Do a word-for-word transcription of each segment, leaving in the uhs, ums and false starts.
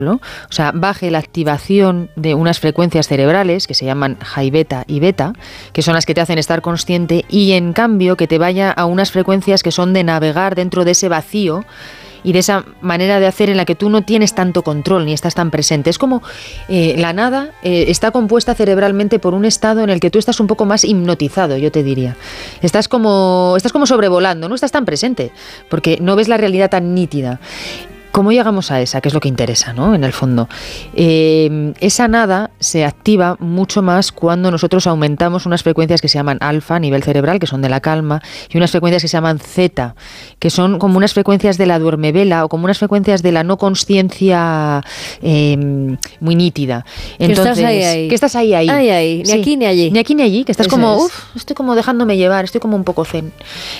O sea, baje la activación de unas frecuencias cerebrales que se llaman high beta y beta, que son las que te hacen estar consciente, y en cambio que te vaya a unas frecuencias que son de navegar dentro de ese vacío y de esa manera de hacer en la que tú no tienes tanto control ni estás tan presente. Es como eh, la nada eh, está compuesta cerebralmente por un estado en el que tú estás un poco más hipnotizado, yo te diría. Estás como, estás como sobrevolando, no estás tan presente, porque no ves la realidad tan nítida. ¿Cómo llegamos a esa? Que es lo que interesa, ¿no? En el fondo. Eh, esa nada se activa mucho más cuando nosotros aumentamos unas frecuencias que se llaman alfa a nivel cerebral, que son de la calma, y unas frecuencias que se llaman zeta, que son como unas frecuencias de la duermevela o como unas frecuencias de la no consciencia eh, muy nítida. Entonces, que estás ahí, ahí. Que estás ahí, ahí. Ahí, ahí. Ni sí. aquí ni allí. Ni aquí ni allí, que estás Eso como, es. uff, estoy como dejándome llevar, estoy como un poco zen.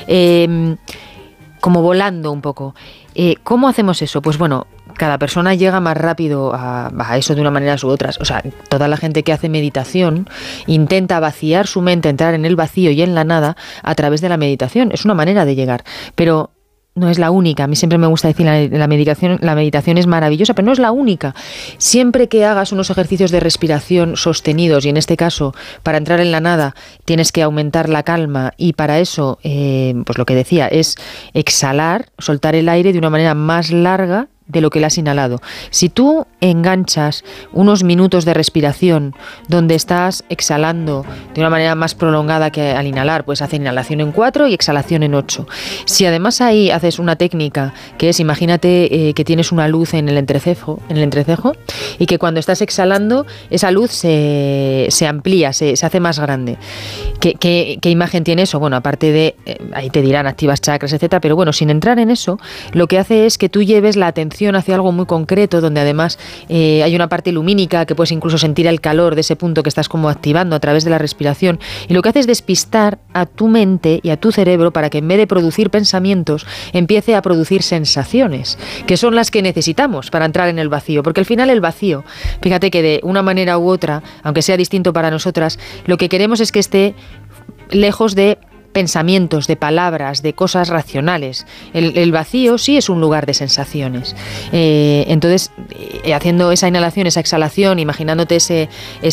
Eh, como volando un poco. Eh, ¿Cómo hacemos eso? Pues bueno, cada persona llega más rápido a, a eso de una manera u otras. O sea, toda la gente que hace meditación intenta vaciar su mente, entrar en el vacío y en la nada a través de la meditación. Es una manera de llegar, pero no es la única. A mí siempre me gusta decir la, la meditación, la meditación es maravillosa, pero no es la única. Siempre que hagas unos ejercicios de respiración sostenidos, y en este caso, para entrar en la nada, tienes que aumentar la calma, y para eso, eh, pues lo que decía, es exhalar, soltar el aire de una manera más larga de lo que le has inhalado. Si tú enganchas unos minutos de respiración donde estás exhalando de una manera más prolongada que al inhalar, pues hacer inhalación en cuatro y exhalación en ocho. Si además ahí haces una técnica que es, imagínate eh, que tienes una luz en el entrecejo, en el entrecejo, y que cuando estás exhalando esa luz se, se amplía, se, se hace más grande. ¿Qué, qué, qué imagen tiene eso? Bueno, aparte de, eh, ahí te dirán activas chakras, etcétera, pero bueno, sin entrar en eso, lo que hace es que tú lleves la atención hacia algo muy concreto, donde además eh, hay una parte lumínica que puedes incluso sentir el calor de ese punto que estás como activando a través de la respiración, y lo que hace es despistar a tu mente y a tu cerebro para que en vez de producir pensamientos empiece a producir sensaciones, que son las que necesitamos para entrar en el vacío, porque al final el vacío, fíjate que de una manera u otra, aunque sea distinto para nosotras, lo que queremos es que esté lejos de pensamientos, de palabras, de cosas racionales. El, el vacío sí es un lugar de sensaciones. Eh, entonces, eh, haciendo esa inhalación, esa exhalación, imaginándote ese,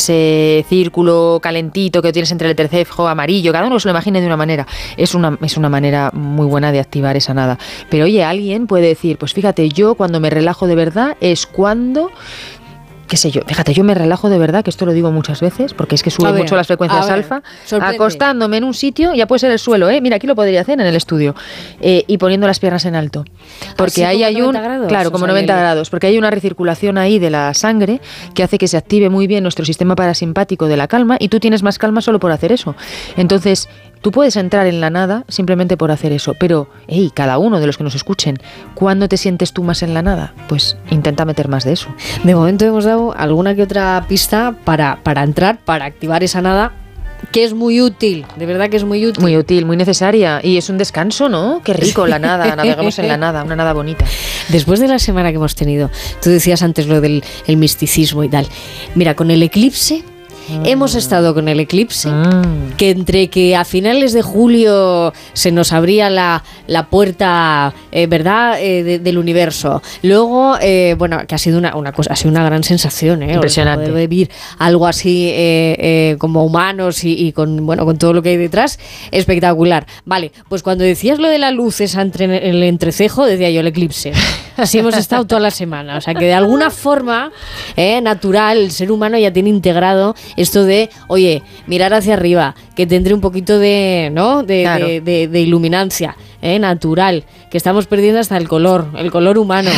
ese círculo calentito que tienes entre el entrecejo amarillo, cada uno se lo imagine de una manera, es una, es una manera muy buena de activar esa nada. Pero oye, alguien puede decir, pues fíjate, yo cuando me relajo de verdad es cuando... qué sé yo, fíjate, yo me relajo de verdad, que esto lo digo muchas veces, porque es que suben mucho las frecuencias alfa, acostándome en un sitio, ya puede ser el suelo, ¿eh? Mira, aquí lo podría hacer en el estudio, eh, y poniendo las piernas en alto, porque ahí hay un, grados, claro, como o sea, noventa el... grados, porque hay una recirculación ahí de la sangre que hace que se active muy bien nuestro sistema parasimpático de la calma, y tú tienes más calma solo por hacer eso. Entonces, tú puedes entrar en la nada simplemente por hacer eso, pero, hey, cada uno de los que nos escuchen, ¿cuándo te sientes tú más en la nada? Pues intenta meter más de eso. De momento hemos dado alguna que otra pista para, para entrar, para activar esa nada, que es muy útil, de verdad que es muy útil. Muy útil, muy necesaria, y es un descanso, ¿no? Qué rico la nada, navegamos en la nada, una nada bonita. Después de la semana que hemos tenido, tú decías antes lo del el misticismo y tal, mira, con el eclipse, Mm. hemos estado con el eclipse, mm. que entre que a finales de julio se nos abría la, la puerta, eh, ¿verdad?, eh, de, del universo. Luego, eh, bueno, que ha sido una, una cosa, ha sido una gran sensación, ¿eh? Impresionante. Poder vivir algo así eh, eh, como humanos y, y con, bueno, con todo lo que hay detrás, espectacular. Vale, pues cuando decías lo de la luz esa entre el entrecejo, decía yo el eclipse. Así hemos estado toda la semana. O sea que de alguna forma eh, natural el ser humano ya tiene integrado esto de, oye, mirar hacia arriba, que tendré un poquito de, ¿no? de, claro. de, de, de iluminancia eh, natural, que estamos perdiendo hasta el color, el color humano.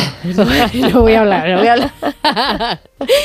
No voy a hablar, no voy a hablar.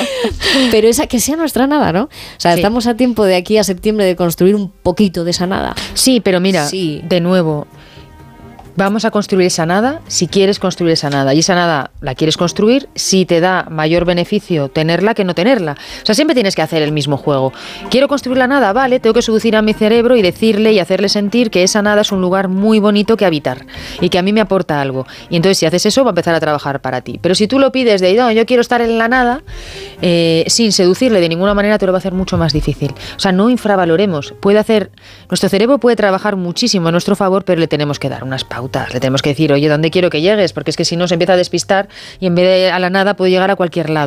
Pero esa que sea nuestra nada, ¿no? O sea, sí. Estamos a tiempo de aquí a septiembre de construir un poquito de esa nada. Sí, pero mira, sí. de nuevo, vamos a construir esa nada si quieres construir esa nada. Y esa nada la quieres construir si te da mayor beneficio tenerla que no tenerla. O sea, siempre tienes que hacer el mismo juego. Quiero construir la nada, vale, tengo que seducir a mi cerebro y decirle y hacerle sentir que esa nada es un lugar muy bonito que habitar y que a mí me aporta algo. Y entonces si haces eso va a empezar a trabajar para ti. Pero si tú lo pides de, no, yo quiero estar en la nada, eh, sin seducirle de ninguna manera, te lo va a hacer mucho más difícil. O sea, no infravaloremos. Puede hacer, nuestro cerebro puede trabajar muchísimo a nuestro favor, pero le tenemos que dar unas pautas pautas, le tenemos que decir, oye, ¿dónde quiero que llegues? Porque es que si no se empieza a despistar y en vez de a la nada puede llegar a cualquier lado.